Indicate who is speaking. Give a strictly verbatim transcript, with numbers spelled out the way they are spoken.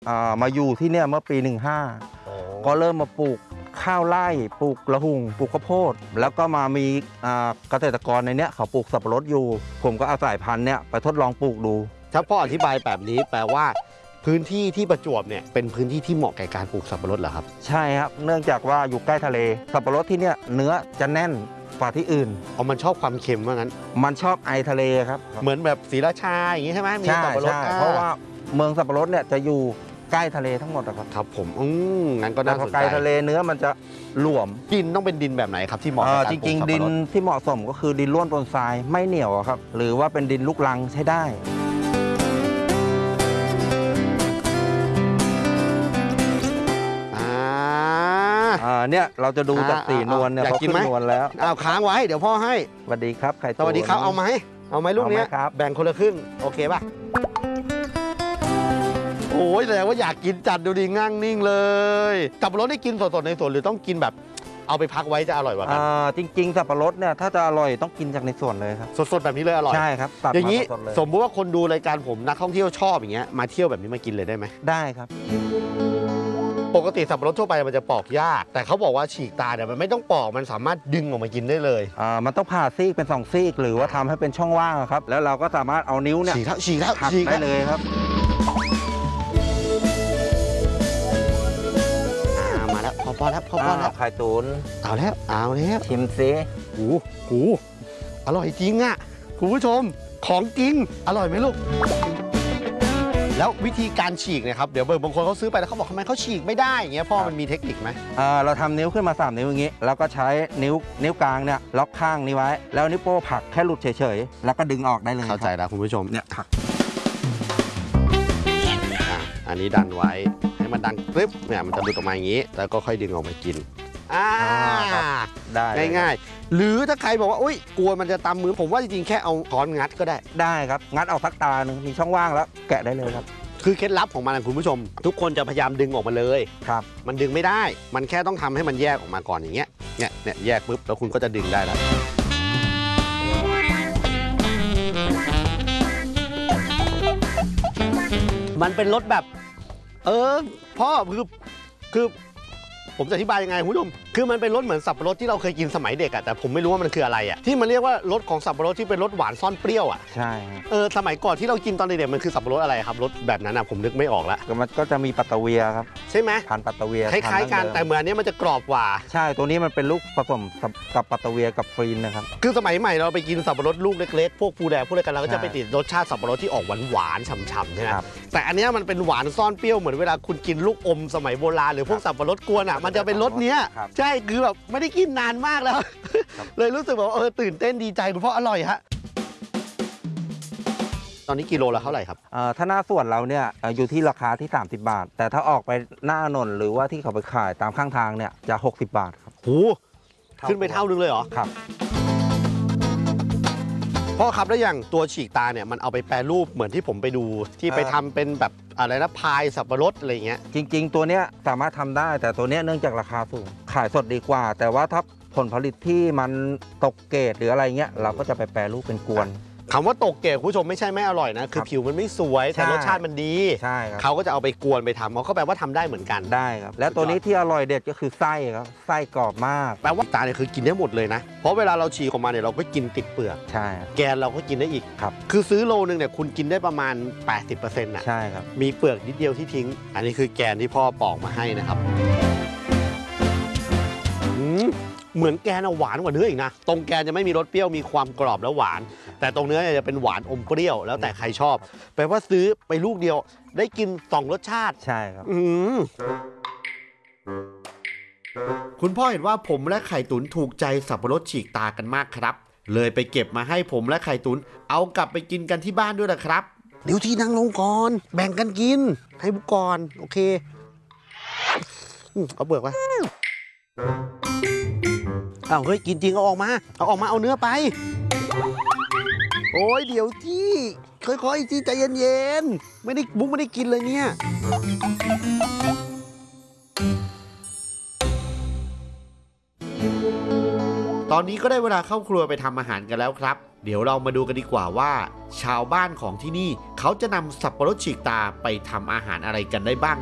Speaker 1: มาอยู่ที่เนี่ยเมื่อปีหนึ่งห้าก็เริ่มมาปลูกข้าวไร่ปลูกละหุ่งปลูกข้าวโพดแล้วก็มามีเกษตรกรในเนี้ยเขาปลูกสับปะรดอยู่ผมก็เอาสายพันธุ์เนี้ยไปทดลองปลูกดู
Speaker 2: ถ้าพ่ออธิบายแบบนี้แปลว่าพื้นที่ที่ประจวบเนี่ยเป็นพื้นที่ที่เหมาะแก่การปลูกสับปะรดเหรอครับ
Speaker 1: ใช่ครับเนื่องจากว่าอยู่ใกล้ทะเลสับปะรดที่เนี่ยเนื้อจะแน่นกว่าที่อื่น
Speaker 2: อ๋อมันชอบความเค็มว่างั้น
Speaker 1: มันชอบไอทะเลครับ
Speaker 2: เหมือนแบบศรีราชาอย่างนี้ใช่ไหมมีสับปะรด
Speaker 1: เพราะว่าเมืองสับปะรดเนี่ยจะอยู่ใกล้ทะเลทั้งหมดครับ
Speaker 2: ครับผมอืมงั้นก็น่าสนใจ
Speaker 1: ใกล้ทะเลเนื้อมันจะหลวม
Speaker 2: ดินต้องเป็นดินแบบไหนครับที่เหมาะกับการปลูกสับปะรดจ
Speaker 1: ริงๆดินที่เหมาะสมก็คือดินร่วนปนทรายไม่เหนียวครับหรือว่าเป็นดินลูกรังใช้ได้อ่าเนี่ยเราจะดูจากสีนวลเนี่ยเขาขึ้นนวลแล้ว
Speaker 2: อ้าวค้างไว้เดี๋ยวพ่อให้
Speaker 1: สวัสดีครับไข่
Speaker 2: สวัสดีครับเอาไหมเอาไหมลูกนี้แบ่งคนละครึ่งโอเคป่ะโอ้ยแสดงว่าอยากกินจัดดูดีง่างนิ่งเลยสับปะรดได้กินสดๆในสวนหรือต้องกินแบบเอาไปพักไว้จะอร่อยกว่ากัน
Speaker 1: จริงๆสับปะรดเนี่ยถ้าจะอร่อยต้องกินจากในสวนเลยครับ
Speaker 2: สดๆแบบนี้เลยอร่อย
Speaker 1: ใช่ครับ
Speaker 2: อย่างนี้สมมติว่าคนดูรายการผมนักท่องเที่ยวชอบอย่างเงี้ยมาเที่ยวแบบนี้มากินเลยได้ไหม
Speaker 1: ได้ครับ
Speaker 2: ปกติสับปะรดทั่วไปมันจะปอกยากแต่เขาบอกว่าฉีกตาเนี่ยมันไม่ต้องปอกมันสามารถดึงออกมากินได้เลย
Speaker 1: อ่ามันต้องผ่าซีกเป็นสองซีกหรือว่าทำให้เป็นช่องว่างครับแล้วเราก็สามารถเอานิ้วเนี่ย
Speaker 2: ฉีกแล้วฉีกแล้ว
Speaker 1: ฉีกได้เลยครับ
Speaker 2: มาแล้วพอพอแล้วพอพอแล้ว
Speaker 1: ไข่ตุ๋น
Speaker 2: เอาแล้วเอาแล้ว
Speaker 1: ชิมซิ
Speaker 2: โอ้โหอร่อยจริงอ่ะคุณผู้ชมของจริงอร่อยไหมลูกแล้ววิธีการฉีกเนี่ยครับเดี๋ยวบางคนเขาซื้อไปแล้วเขาบอกทำไมเขาฉีกไม่ได้อย่างเงี้ยพ่อมันมีเทคนิคไหม
Speaker 1: อ่าเราทำนิ้วขึ้นมาสามนิ้วอย่างงี้แล้วก็ใช้นิ้วนิ้วกลางเนี่ยล็อกข้างนี้ไว้แล้วนิ้วโป้ผลักแค่หลุดเฉยๆแล้วก็ดึงออกได้เลย
Speaker 2: เข้าใจแล้วคุณผู้ชม
Speaker 1: เนี่ยผลัก
Speaker 2: อันนี้ดันไว้ให้มันดังปึ๊บเนี่ยมันจะหลุดออกมาอย่างนี้แล้วก็ค่อยดึงออกมากินอ่าได้ง่ายๆหรือถ้าใครบอกว่าอุ้ยกลัวมันจะตำมือผมว่าจริงๆแค่เอาค้อนงัดก็ได้
Speaker 1: ได้ครับงัดเอาสักตาหนึ่งมีช่องว่างแล้วแกะได้เลยครับ
Speaker 2: คือเคล็ดลับของมันนะคุณผู้ชมทุกคนจะพยายามดึงออกมาเลย
Speaker 1: ครับ
Speaker 2: มันดึงไม่ได้มันแค่ต้องทำให้มันแยกออกมาก่อนอย่างเงี้ยเนี่ยเนี่ยแยกปุ๊บแล้วคุณก็จะดึงได้แล้วมันเป็นรสแบบเออพ่อคือคือผมจะอธิบายยังไงคุณผู้ชมคือมันเป็นรสเหมือนสับปะรดที่เราเคยกินสมัยเด็กอะแต่ผมไม่รู้ว่ามันคืออะไรอะที่มันเรียกว่ารสของสับปะรดที่เป็นรสหวานซ่อนเปรี้ยวอะ
Speaker 1: ใช่
Speaker 2: เออสมัยก่อนที่เรากินตอนเด็กๆมันคือสับปะรดอะไรครับรสแบบนั้นอะผมนึกไม่ออกละ
Speaker 1: มันก็จะมีปัตตะเวียครับ
Speaker 2: ใช่ไหม
Speaker 1: พันปัตตะเวีย
Speaker 2: คล้ายๆกันแต่เหมือนนี้มันจะกรอบกว่า
Speaker 1: ใช่ตัวนี้มันเป็นลูกผสมกับปัตตะเวียกับฟรีนนะครับ
Speaker 2: คือสมัยใหม่เราไปกินสับปะรดลูกเล็กๆพวกฟูแดงพวกอะไรกันเราก็จะไปติดรสชาติสับปะรดที่ออกหวานๆฉ่ำๆใช่ไหมแต่อันนี้มันเป็นหวานซ่อนเปรี้ยวเหมือนเวลาคุณกินลูกอมสมัยโบราณหรือพวกสับปะรดกวนอ่ะมันจะเป็นรสเนี้ยใช่คือแบบไม่ได้กินนานมากแล้วเลยรู้สึกว่าเออตื่นเต้นดีใจคุณพ่ออร่อยฮะตอนนี้กิโลละเท่าไหร่ครับ
Speaker 1: ถ้าหน้าสวนเราเนี่ยอยู่ที่ราคาที่สามสิบบาทแต่ถ้าออกไปหน้าถนนหรือว่าที่เขาไปขายตามข้างทางเนี่ยจะหกสิบบาทครับ
Speaker 2: โหขึ้นไปเท่านึงเลยเหรอ
Speaker 1: ครับ
Speaker 2: พ่อครับแล้วอย่างตัวฉีกตาเนี่ยมันเอาไปแปรรูปเหมือนที่ผมไปดูที่ไปทำเป็นแบบอะไรนะพายสับปะรดอะไรเงี้ย
Speaker 1: จริงๆตัวเนี้ยสามารถทำได้แต่ตัวเนี้ยเนื่องจากราคาสูงขายสดดีกว่าแต่ว่าถ้าผลผลิตที่มันตกเกรดหรืออะไรเงี้ยเราก็จะไปแปรรูปเป็นกวน
Speaker 2: คำว่าตกเกรดคุณผู้ชมไม่ใช่ไม่อร่อยนะคือผิวมันไม่สวยแต่รสชาติมันดี
Speaker 1: ใช่ครับ
Speaker 2: เขาก็จะเอาไปกวนไปทำเขาแปลว่าทำได้เหมือนกัน
Speaker 1: ได้ครับและตัวนี้ที่อร่อยเด็ดก็คือไส้ครับไส้กรอบมาก
Speaker 2: แปลว่าตาเนี่ยคือกินได้หมดเลยนะเพราะเวลาเราฉีกออกมาเนี่ยเราก็กินติดเปลือก
Speaker 1: ใช่
Speaker 2: แกนเราก็กินได้อีก
Speaker 1: ครับ
Speaker 2: คือซื้อโลนึงเนี่ยคุณกินได้ประมาณ แปดสิบเปอร์เซ็นต์ นะ
Speaker 1: ใช่ครับ
Speaker 2: มีเปลือกนิดเดียวที่ทิ้งอันนี้คือแกนที่พ่อปอกมาให้นะครับเหมือนแกนหวานกว่าเนื้ออีกนะตรงแกนจะไม่มีรสเปรี้ยวมีความกรอบและหวานแต่ตรงเนื้อจะเป็นหวานอมเปรี้ยวแล้วแต่ใครชอบแปลว่าซื้อไปลูกเดียวได้กินสองรสชาติ
Speaker 1: ใช่ครับ
Speaker 2: คุณพ่อเห็นว่าผมและไข่ตุ๋นถูกใจสับปะรดฉีกตากันมากครับเลยไปเก็บมาให้ผมและไข่ตุ๋นเอากลับไปกินกันที่บ้านด้วยนะครับเดี๋ยวที่นั่งลงก่อนแบ่งกันกินให้บุกก่อนโอเคเอาเปลือกไว้อ้าวเฮ้ยกินจริงเอาออกมาเอาออกมาเอาเนื้อไปโอ้ยเดี๋ยวที่ค่อยๆที่ใจเย็นๆไม่ได้บุ๊กไม่ได้กินเลยเนี่ยตอนนี้ก็ได้เวลาเข้าครัวไปทำอาหารกันแล้วครับเดี๋ยวเรามาดูกันดีกว่าว่า ชาวบ้านของที่นี่เขาจะนำสับปะรดฉีกตาไปทำอาหารอะไรกันได้บ้าง